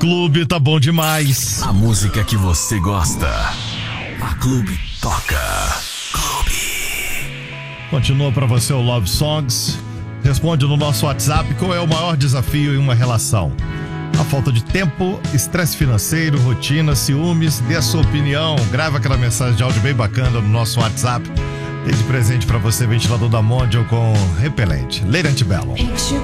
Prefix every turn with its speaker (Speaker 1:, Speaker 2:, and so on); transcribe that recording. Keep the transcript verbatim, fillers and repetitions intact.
Speaker 1: Clube tá bom demais.
Speaker 2: A música que você gosta. A Clube toca. Clube.
Speaker 1: Continua pra você o Love Songs. Responde no nosso WhatsApp qual é o maior desafio em uma relação. A falta de tempo, estresse financeiro, rotina, ciúmes. Dê a sua opinião. Grava aquela mensagem de áudio bem bacana no nosso WhatsApp. Dê de presente pra você ventilador da Mondial com repelente. Leite Antibellum.